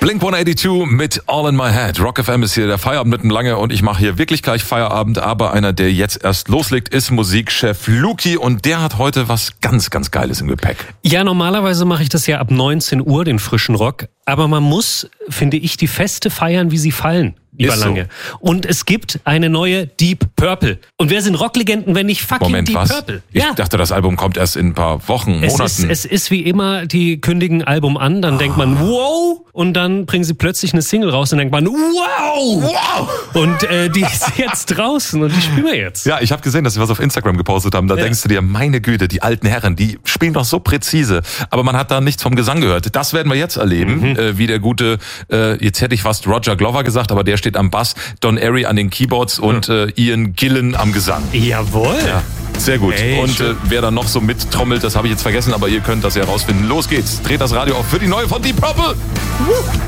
Blink-182 mit All in My Head. Rock FM ist hier der Feierabend mitten lange und ich mache hier wirklich gleich Feierabend. Aber einer, der jetzt erst loslegt, ist Musikchef Luki und der hat heute was ganz, ganz Geiles im Gepäck. Ja, normalerweise mache ich das ja ab 19 Uhr, den frischen Rock. Aber man muss, finde ich, die Feste feiern, wie sie fallen. Lieber Lange. Und es gibt eine neue Deep Purple. Und wer sind Rocklegenden, wenn nicht fucking Deep Purple? Ich dachte, das Album kommt erst in ein paar Wochen, Monaten. Es ist wie immer, die kündigen ein Album an, dann denkt man, wow! Und dann bringen sie plötzlich eine Single raus und denkt man, wow! Wow! Und die ist jetzt draußen und die spielen wir jetzt. Ja, ich habe gesehen, dass sie was auf Instagram gepostet haben. Da denkst du dir, meine Güte, die alten Herren, die spielen doch so präzise. Aber man hat da nichts vom Gesang gehört. Das werden wir jetzt erleben, wie der gute, jetzt hätte ich fast Roger Glover gesagt, aber der steht am Bass, Don Airey an den Keyboards und Ian Gillan am Gesang. Jawohl. Ja, sehr gut. Hey, und wer da noch so mittrommelt, das habe ich jetzt vergessen, aber ihr könnt das ja rausfinden. Los geht's. Dreht das Radio auf für die neue von Deep Purple.